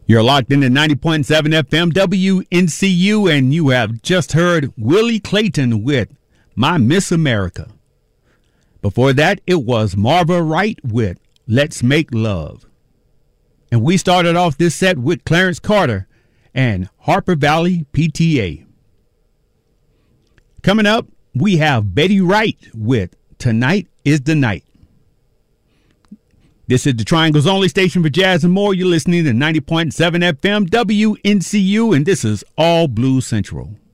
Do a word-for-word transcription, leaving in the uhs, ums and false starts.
You're locked into ninety point seven F M W N C U, and you have just heard Willie Clayton with My Miss America. Before that, it was Marva Wright with Let's Make Love. And we started off this set with Clarence Carter and Harper Valley P T A. Coming up, we have Betty Wright with Tonight is the Night. This is the Triangle's only station for jazz and more. You're listening to ninety point seven F M W N C U, and this is All Blues Central.